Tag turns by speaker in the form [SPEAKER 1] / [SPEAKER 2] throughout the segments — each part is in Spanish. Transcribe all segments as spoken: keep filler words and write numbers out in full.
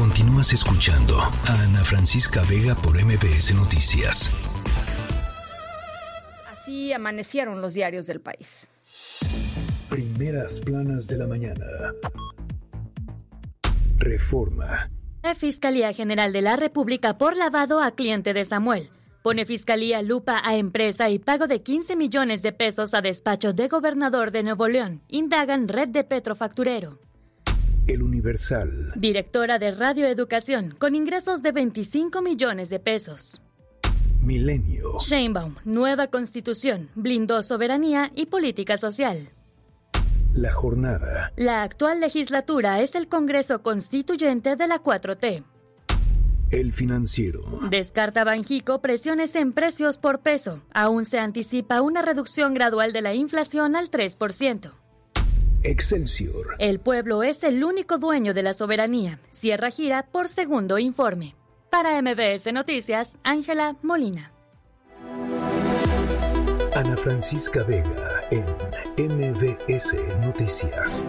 [SPEAKER 1] Continúas escuchando a Ana Francisca Vega por M B S Noticias.
[SPEAKER 2] Así amanecieron los diarios del país.
[SPEAKER 1] Primeras planas de la mañana. Reforma.
[SPEAKER 3] La Fiscalía General de la República por lavado a cliente de Samuel. Pone Fiscalía lupa a empresa y pago de quince millones de pesos a despacho de gobernador de Nuevo León. Indagan red de Petrofacturero.
[SPEAKER 1] El Universal.
[SPEAKER 3] Directora de Radioeducación con ingresos de veinticinco millones de pesos.
[SPEAKER 1] Milenio.
[SPEAKER 3] Sheinbaum, nueva constitución, blindó soberanía y política social.
[SPEAKER 1] La Jornada.
[SPEAKER 3] La actual legislatura es el Congreso Constituyente de la cuatro T.
[SPEAKER 1] El Financiero.
[SPEAKER 3] Descarta Banjico presiones en precios por peso. Aún se anticipa una reducción gradual de la inflación al tres por ciento.
[SPEAKER 1] Excelsior.
[SPEAKER 3] El pueblo es el único dueño de la soberanía. Cierra gira por segundo informe. Para M B S Noticias, Ángela Molina.
[SPEAKER 1] Ana Francisca Vega en M B S Noticias.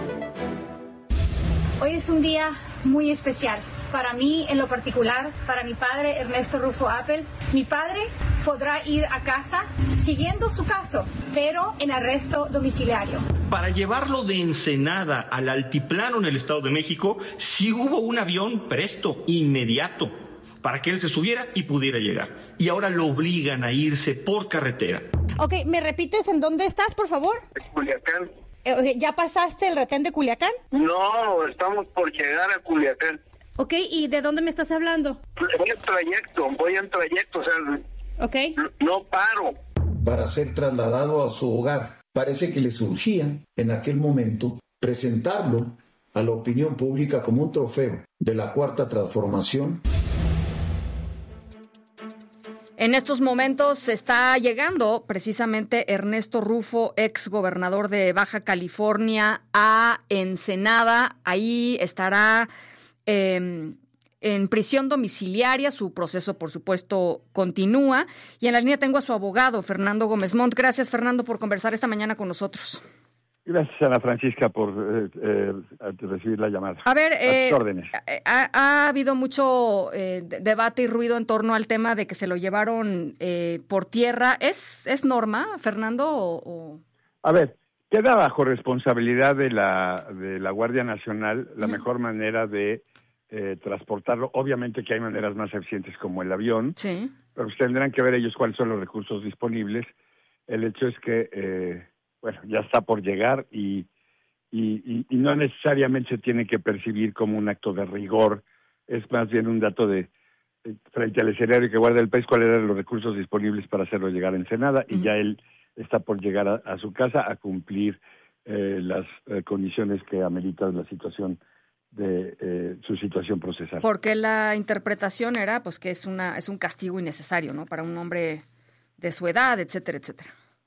[SPEAKER 4] Hoy es un día muy especial. Para mí, en lo particular, para mi padre, Ernesto Rufo Appel. Mi padre podrá ir a casa siguiendo su caso, pero en arresto domiciliario.
[SPEAKER 5] Para llevarlo de Ensenada al altiplano en el Estado de México, sí hubo un avión presto, inmediato, para que él se subiera y pudiera llegar. Y ahora lo obligan a irse por carretera.
[SPEAKER 2] Ok, ¿me repites en dónde estás, por favor?
[SPEAKER 6] Culiacán.
[SPEAKER 2] Eh, ¿Ya pasaste el retén de Culiacán?
[SPEAKER 6] No, estamos por llegar a Culiacán.
[SPEAKER 2] Ok, ¿y de dónde me estás hablando?
[SPEAKER 6] Voy en trayecto, voy en trayecto, o sea,
[SPEAKER 2] okay.
[SPEAKER 6] no, no paro.
[SPEAKER 7] Para ser trasladado a su hogar. Parece que le surgía en aquel momento presentarlo a la opinión pública como un trofeo de la Cuarta Transformación.
[SPEAKER 2] En estos momentos está llegando precisamente Ernesto Rufo, ex gobernador de Baja California, a Ensenada. Ahí estará eh, en prisión domiciliaria. Su proceso, por supuesto, continúa. Y en la línea tengo a su abogado, Fernando Gómez Montt. Gracias, Fernando, por conversar esta mañana con nosotros.
[SPEAKER 8] Gracias, Ana Francisca, por eh, eh, recibir la llamada.
[SPEAKER 2] A ver, eh,
[SPEAKER 8] a tus órdenes.
[SPEAKER 2] Ha, ha habido mucho eh, debate y ruido en torno al tema de que se lo llevaron eh, por tierra. ¿Es es norma, Fernando? O, o...
[SPEAKER 8] A ver, queda bajo responsabilidad de la de la Guardia Nacional la uh-huh. mejor manera de eh, transportarlo. Obviamente que hay maneras más eficientes como el avión,
[SPEAKER 2] sí.
[SPEAKER 8] pero pues tendrán que ver ellos cuáles son los recursos disponibles. El hecho es que... Eh, bueno, ya está por llegar y, y, y, y no necesariamente se tiene que percibir como un acto de rigor, es más bien un dato de, de frente al escenario que guarda el país, cuáles eran los recursos disponibles para hacerlo llegar a Ensenada, uh-huh. y ya él está por llegar a, a su casa a cumplir eh, las eh, condiciones que ameritan la situación de eh, su situación procesal.
[SPEAKER 2] Porque la interpretación era pues que es una es un castigo innecesario, ¿no? Para un hombre de su edad, etcétera, etcétera.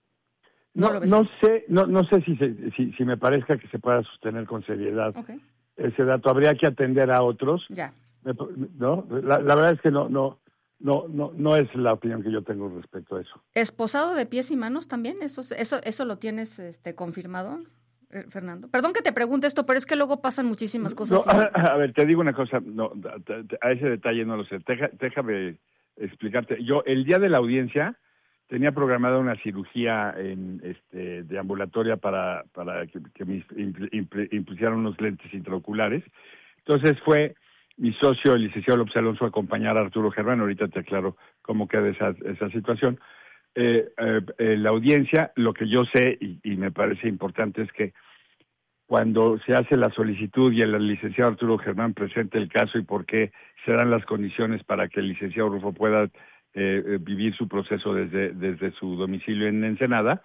[SPEAKER 8] No, no, no sé, no, no sé si, se, si si me parezca que se pueda sostener con seriedad okay. ese dato. Habría que atender a otros.
[SPEAKER 2] Ya.
[SPEAKER 8] No, la, la verdad es que no, no, no, no, no es la opinión que yo tengo respecto a eso.
[SPEAKER 2] ¿Esposado de pies y manos también? Eso, eso, eso lo tienes, este, confirmado, Fernando. Perdón que te pregunte esto, pero es que luego pasan muchísimas cosas.
[SPEAKER 8] No, a, a ver, te digo una cosa. No, a ese detalle no lo sé. Deja, déjame explicarte. Yo el día de la audiencia tenía programada una cirugía en este de ambulatoria para para que, que me impusieran unos lentes intraoculares. Entonces fue mi socio, el licenciado López Alonso, a acompañar a Arturo Germán. Ahorita te aclaro cómo queda esa esa situación. Eh, eh, eh, la audiencia, lo que yo sé y, y me parece importante es que cuando se hace la solicitud y el licenciado Arturo Germán presente el caso y por qué se dan las condiciones para que el licenciado Rufo pueda Eh, vivir su proceso desde desde su domicilio en Ensenada,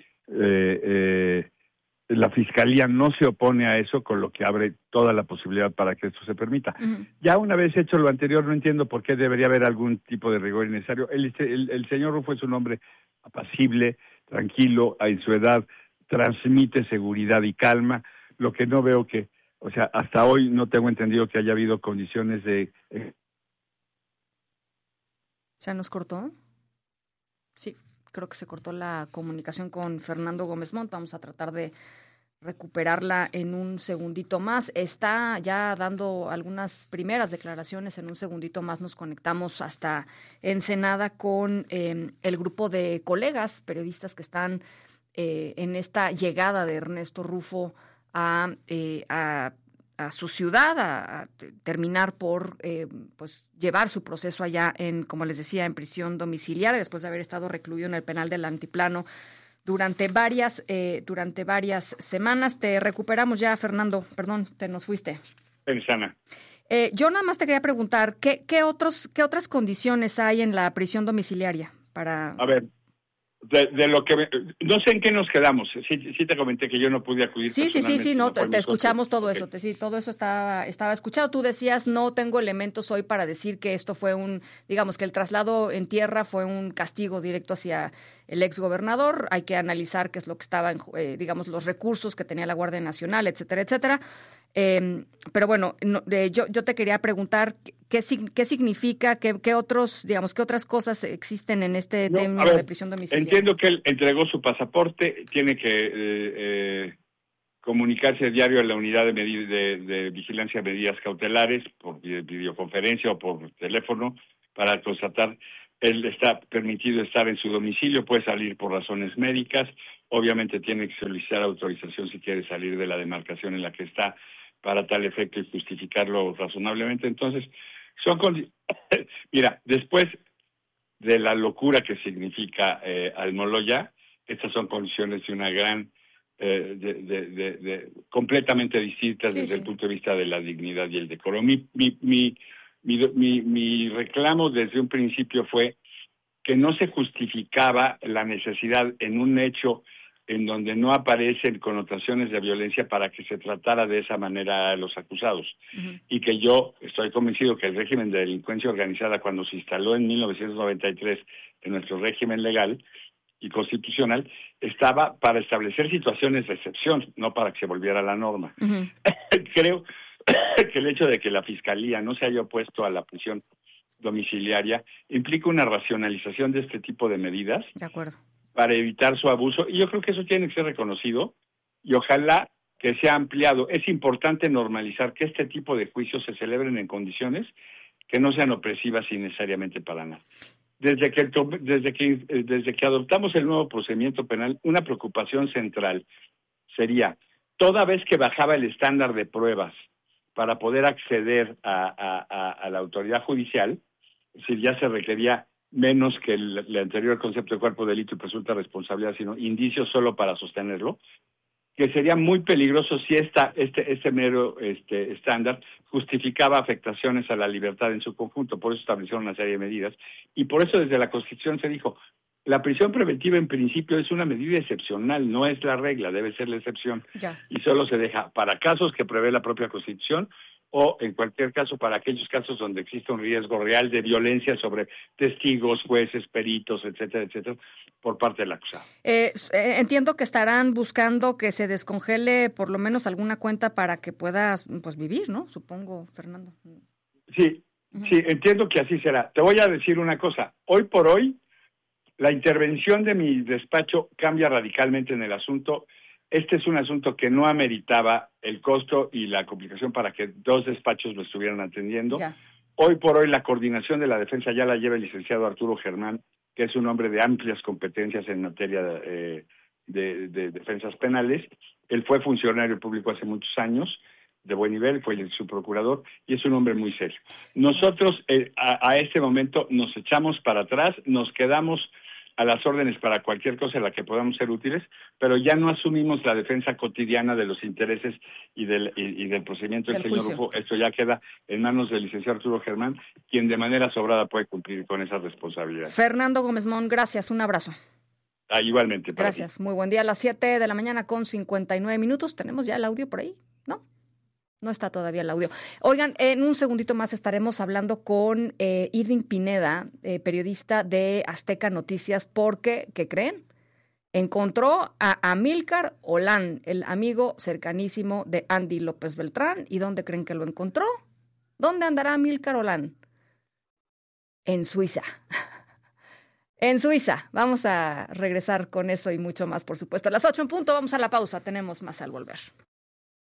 [SPEAKER 8] eh, eh, la Fiscalía no se opone a eso, con lo que abre toda la posibilidad para que esto se permita. Uh-huh. Ya una vez hecho lo anterior, no entiendo por qué debería haber algún tipo de rigor innecesario. El, el, el señor Rufo es un hombre apacible, tranquilo, en su edad, transmite seguridad y calma, lo que no veo que, o sea, hasta hoy no tengo entendido que haya habido condiciones de... Eh,
[SPEAKER 2] ¿Se nos cortó? Sí, creo que se cortó la comunicación con Fernando Gómez Montt. Vamos a tratar de recuperarla en un segundito más. Está ya dando algunas primeras declaraciones. En un segundito más nos conectamos hasta Ensenada con eh, el grupo de colegas periodistas que están eh, en esta llegada de Ernesto Rufo a, eh, a, a su ciudad, a, a terminar por eh, pues llevar su proceso allá en, como les decía, en prisión domiciliaria, después de haber estado recluido en el penal del Altiplano durante varias eh, durante varias semanas. Te recuperamos ya, Fernando. Perdón, te nos fuiste.
[SPEAKER 8] Pensana.
[SPEAKER 2] Eh, yo nada más te quería preguntar, ¿qué, qué, otros, ¿qué otras condiciones hay en la prisión domiciliaria? Para...
[SPEAKER 8] A ver, de, de lo que... Me, no sé en qué nos quedamos. Sí, sí te comenté que yo no pude acudir.
[SPEAKER 2] Sí, sí, sí, sí, no, te, te escuchamos
[SPEAKER 8] socio.
[SPEAKER 2] todo okay. eso. Te, sí, todo eso estaba, estaba escuchado. Tú decías, no tengo elementos hoy para decir que esto fue un, digamos, que el traslado en tierra fue un castigo directo hacia el exgobernador. Hay que analizar qué es lo que estaba, en, eh, digamos, los recursos que tenía la Guardia Nacional, etcétera, etcétera. Eh, pero bueno, no, eh, yo, yo te quería preguntar qué, qué significa, qué, qué otros, digamos, qué otras cosas existen en este
[SPEAKER 8] no,
[SPEAKER 2] término
[SPEAKER 8] ver,
[SPEAKER 2] de prisión domiciliaria.
[SPEAKER 8] Entiendo que él entregó su pasaporte, tiene que eh, eh, comunicarse a diario a la unidad de, medid- de, de vigilancia de medidas cautelares por videoconferencia o por teléfono para constatar. Él está permitido estar en su domicilio, puede salir por razones médicas, obviamente tiene que solicitar autorización si quiere salir de la demarcación en la que está para tal efecto y justificarlo razonablemente. Entonces, son condi- mira, después de la locura que significa eh, Almoloya, estas son condiciones de una gran, eh, de, de, de, de, completamente distintas sí, desde sí. el punto de vista de la dignidad y el decoro. Mi, mi, mi, mi, mi, mi reclamo desde un principio fue que no se justificaba la necesidad en un hecho en donde no aparecen connotaciones de violencia para que se tratara de esa manera a los acusados. Uh-huh. Y que yo estoy convencido que el régimen de delincuencia organizada, cuando se instaló en mil novecientos noventa y tres en nuestro régimen legal y constitucional, estaba para establecer situaciones de excepción, no para que se volviera la norma. Uh-huh. Creo que el hecho de que la Fiscalía no se haya opuesto a la prisión domiciliaria implica una racionalización de este tipo de medidas.
[SPEAKER 2] De acuerdo.
[SPEAKER 8] Para evitar su abuso, y yo creo que eso tiene que ser reconocido, y ojalá que sea ampliado. Es importante normalizar que este tipo de juicios se celebren en condiciones que no sean opresivas innecesariamente para nada. Desde que, desde que, desde que adoptamos el nuevo procedimiento penal, una preocupación central sería, toda vez que bajaba el estándar de pruebas para poder acceder a, a, a, a la autoridad judicial, es decir, ya se requería menos que el, el anterior concepto de cuerpo de delito y presunta responsabilidad, sino indicios solo para sostenerlo, que sería muy peligroso si esta, este, este mero este, estándar justificaba afectaciones a la libertad en su conjunto. Por eso establecieron una serie de medidas, y por eso desde la Constitución se dijo, la prisión preventiva en principio es una medida excepcional, no es la regla, debe ser la excepción,
[SPEAKER 2] ya.
[SPEAKER 8] Y solo se deja para casos que prevé la propia Constitución, o en cualquier caso para aquellos casos donde existe un riesgo real de violencia sobre testigos, jueces, peritos, etcétera, etcétera, por parte del acusado.
[SPEAKER 2] Eh, entiendo que estarán buscando que se descongele por lo menos alguna cuenta para que puedas pues vivir, ¿no? Supongo, Fernando.
[SPEAKER 8] Sí, uh-huh. sí, entiendo que así será. Te voy a decir una cosa. Hoy por hoy, la intervención de mi despacho cambia radicalmente en el asunto. Este es un asunto que no ameritaba el costo y la complicación para que dos despachos lo estuvieran atendiendo.
[SPEAKER 2] Ya.
[SPEAKER 8] Hoy por hoy la coordinación de la defensa ya la lleva el licenciado Arturo Germán, que es un hombre de amplias competencias en materia de, eh, de, de defensas penales. Él fue funcionario público hace muchos años, de buen nivel, fue el subprocurador, y es un hombre muy serio. Nosotros eh, a, a este momento nos echamos para atrás, nos quedamos a las órdenes para cualquier cosa en la que podamos ser útiles, pero ya no asumimos la defensa cotidiana de los intereses y del y, y del procedimiento del, del señor Rufo. Esto ya queda en manos del licenciado Arturo Germán, quien de manera sobrada puede cumplir con esa responsabilidad.
[SPEAKER 2] Fernando Gómez Mon, gracias, un abrazo.
[SPEAKER 8] Ah, igualmente.
[SPEAKER 2] Gracias, ti. Muy buen día. A las siete de la mañana con cincuenta y nueve minutos. ¿Tenemos ya el audio por ahí? ¿No? No está todavía el audio. Oigan, en un segundito más estaremos hablando con eh, Irving Pineda, eh, periodista de Azteca Noticias, porque, ¿qué creen? Encontró a Amílcar Olán, el amigo cercanísimo de Andy López Beltrán. ¿Y dónde creen que lo encontró? ¿Dónde andará Amílcar Olán? En Suiza. en Suiza. Vamos a regresar con eso y mucho más, por supuesto. A las ocho en punto, vamos a la pausa. Tenemos más al volver.